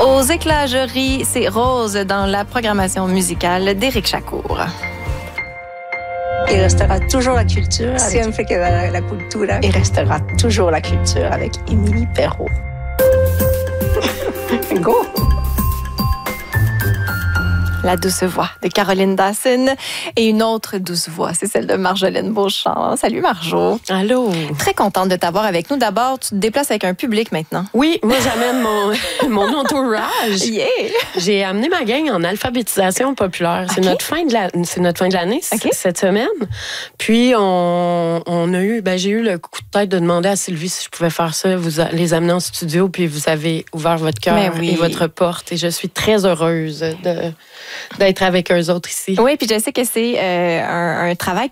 Aux éclageries, c'est Rose dans la programmation musicale d'Éric Chacour. Il restera toujours la culture. Siempre quedará la cultura. Il restera toujours la culture avec Émilie Perrault. Go! La douce voix de Caroline Dawson et une autre douce voix, c'est celle de Marjolaine Beauchamp. Salut Marjo. Allô. Très contente de t'avoir avec nous. D'abord, tu te déplaces avec un public maintenant. Oui, moi j'amène mon entourage. Yeah! J'ai amené ma gang en alphabétisation populaire. C'est notre fin de l'année cette semaine. Puis on a eu, j'ai eu le coup de tête de demander à Sylvie si je pouvais faire ça, les amener en studio, puis vous avez ouvert votre cœur et votre porte. Et je suis très heureuse d'être avec eux autres ici. Oui, puis je sais que c'est un travail